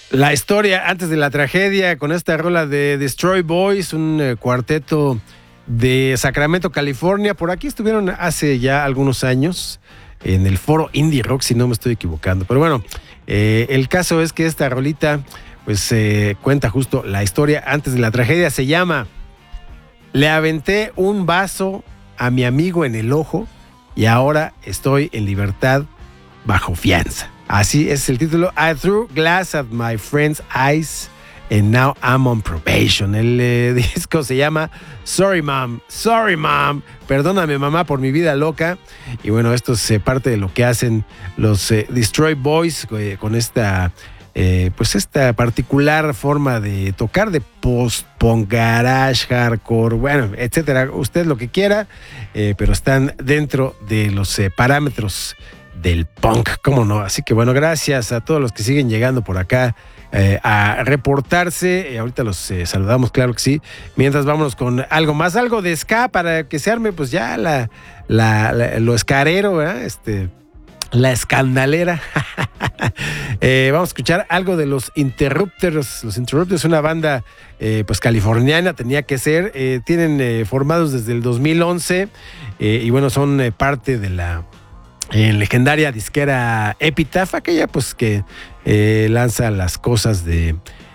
La historia antes de la tragedia con esta rola de Destroy Boys, un cuarteto de Sacramento, California. Por aquí estuvieron hace ya algunos años en el foro Indie Rock, si no me estoy equivocando. Pero bueno, el caso es que esta rolita pues cuenta justo la historia antes de la tragedia. Se llama Le aventé un vaso a mi amigo en el ojo y ahora estoy en libertad bajo fianza. Así es el título. I threw glass at my friend's eyes and now I'm on probation. El disco se llama Sorry Mom, perdóname mamá por mi vida loca. Y bueno, esto es parte de lo que hacen los Destroy Boys con esta pues esta particular forma de tocar, de post-punk, garage, hardcore, bueno, etcétera, usted lo que quiera, pero están dentro de los parámetros del punk, cómo no. Así que bueno, gracias a todos los que siguen llegando por acá a reportarse. Ahorita los saludamos, claro que sí. Mientras vámonos con algo más, algo de ska para que se arme pues ya lo escarero, ¿verdad? La escandalera. Vamos a escuchar algo de los Interrupters. Los Interrupters es una banda pues californiana, tenía que ser. Tienen formados desde el 2011 y bueno, son parte de la legendaria disquera Epitaph, aquella pues que lanza las cosas de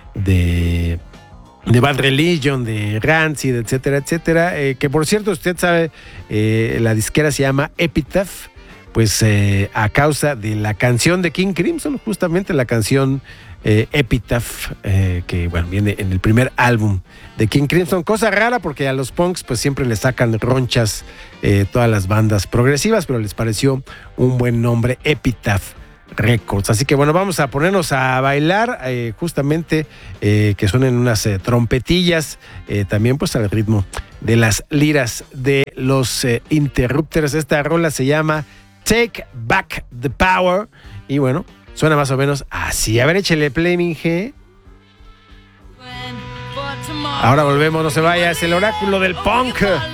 Bad Religion, de Rancid, etcétera, etcétera. Que por cierto, usted sabe, la disquera se llama Epitaph, pues a causa de la canción de King Crimson, justamente la canción Epitaph, que bueno, viene en el primer álbum de King Crimson. Cosa rara porque a los punks pues siempre le sacan ronchas todas las bandas progresivas, pero les pareció un buen nombre, Epitaph Records. Así que bueno, vamos a ponernos a bailar, justamente que suenen unas trompetillas, también pues al ritmo de las liras de los Interrupters. Esta rola se llama Take Back the Power y bueno, suena más o menos así. A ver, échele play, minge. Ahora volvemos, no se vaya, es el oráculo del punk.